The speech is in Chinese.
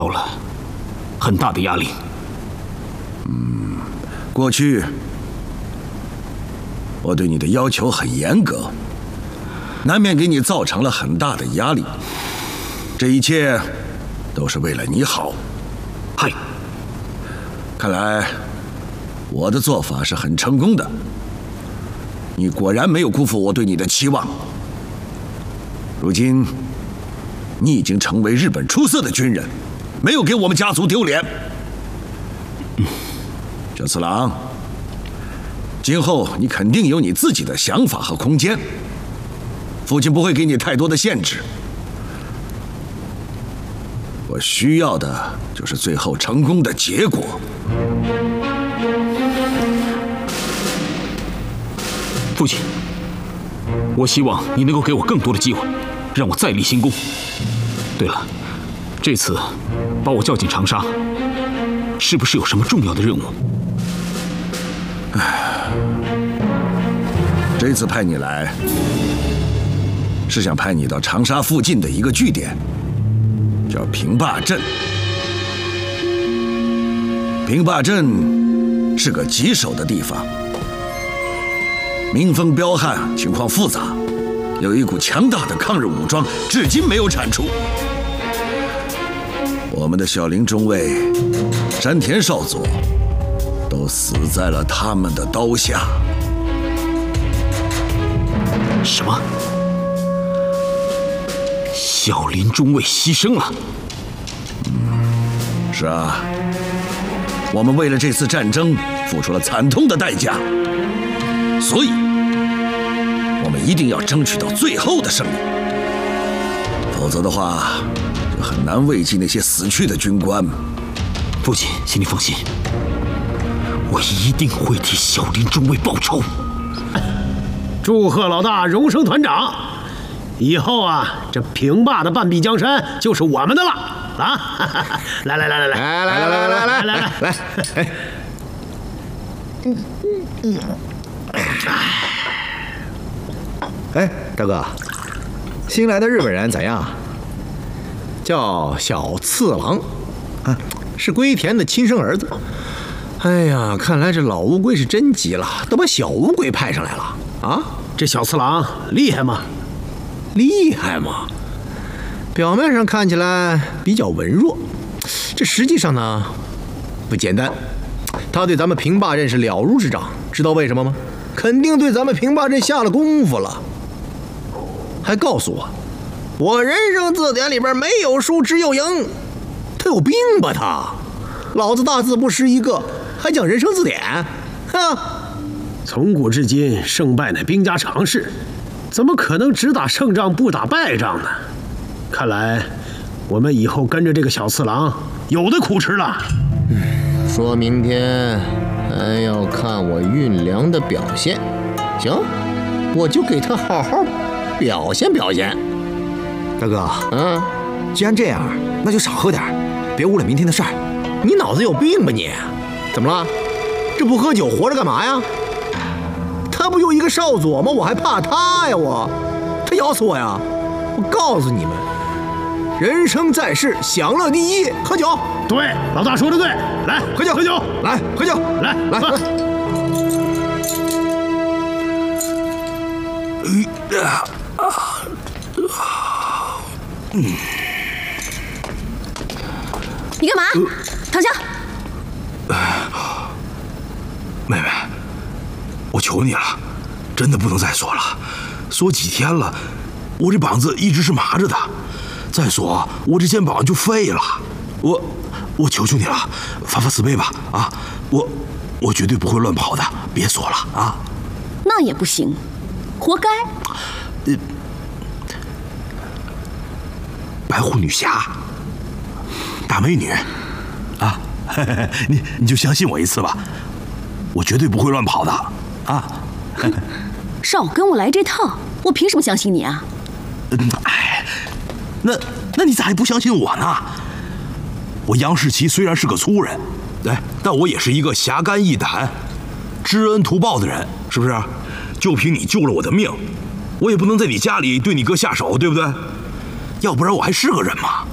了很大的压力。 过去我对你的要求很严格，难免给你造成了很大的压力。这一切都是为了你好。 嗨， 看来我的做法是很成功的。你果然没有辜负我对你的期望。如今，你已经成为日本出色的军人，没有给我们家族丢脸。小次郎，今后你肯定有你自己的想法和空间，父亲不会给你太多的限制。我需要的就是最后成功的结果。 父亲，我希望你能够给我更多的机会，让我再立新功。对了，这次把我叫进长沙，是不是有什么重要的任务？ 这次派你来，是想派你到长沙附近的一个据点，叫平坝镇。平坝镇是个棘手的地方，民风彪悍，情况复杂，有一股强大的抗日武装，至今没有铲除。我们的小林中尉、山田少佐都死在了他们的刀下。 什么？小林中尉牺牲了？ 是啊，我们为了这次战争付出了惨痛的代价，所以我们一定要争取到最后的胜利，否则的话就很难慰藉那些死去的军官。 父亲，请你放心，我一定会替小林中尉报仇。 祝贺老大荣升团长，以后啊，这平坝的半壁江山就是我们的了啊！来， 哎，大哥，新来的日本人怎样？叫小次郎，啊，是龟田的亲生儿子。哎呀，看来这老乌龟是真急了，都把小乌龟派上来了啊！ 这小次郎厉害吗？ 厉害吗？表面上看起来比较文弱，这实际上呢不简单。他对咱们平坝镇是了如指掌，知道为什么吗？肯定对咱们平坝镇下了功夫了。还告诉我人生字典里边没有输，只有赢。他有病吧他？老子大字不识一个，还讲人生字典？哼！ 从古至今，胜败乃兵家常事，怎么可能只打胜仗不打败仗呢？看来我们以后跟着这个小次郎有的苦吃了。 说明天还要看我运粮的表现，行，我就给他好好表现表现。 大哥，既然这样，那就少喝点，别误了明天的事儿。 你脑子有病吧你？怎么了？这不喝酒活着干嘛呀？他不就一个少佐吗？我还怕他呀他咬死我呀！我告诉你们，人生在世，享乐第一，喝酒。 对，老大说的对，来喝酒，喝酒， 来喝酒， 来。 你干嘛？躺下。 妹妹，我求你了，真的不能再说了，说几天了，我这膀子一直是麻着的，再说我这肩膀就废了。我求求你了，发发慈悲吧啊！我绝对不会乱跑的，别说了啊！ 那也不行，活该。 白狐女侠，大美女，啊，你就相信我一次吧，我绝对不会乱跑的啊！ 少跟我来这套，我凭什么相信你啊？ 哎，那你咋还不相信我呢？我杨士奇虽然是个粗人，但我也是一个侠肝义胆、知恩图报的人，是不是？就凭你救了我的命，我也不能在你家里对你哥下手，对不对？要不然我还是个人吗？